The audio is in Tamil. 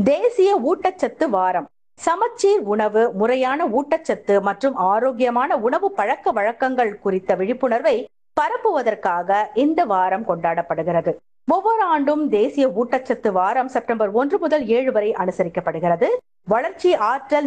தேசிய ஊட்டச்சத்து வாரம். சமச்சீர் உணவு, முறையான ஊட்டச்சத்து மற்றும் ஆரோக்கியமான உணவு பழக்க வழக்கங்கள் குறித்த விழிப்புணர்வை பரப்புவதற்காக இந்த வாரம் கொண்டாடப்படுகிறது. ஒவ்வொரு ஆண்டும் தேசிய ஊட்டச்சத்து வாரம் செப்டம்பர் 1 முதல் 7 வரை அனுசரிக்கப்படுகிறது. வளர்ச்சி, ஆற்றல்,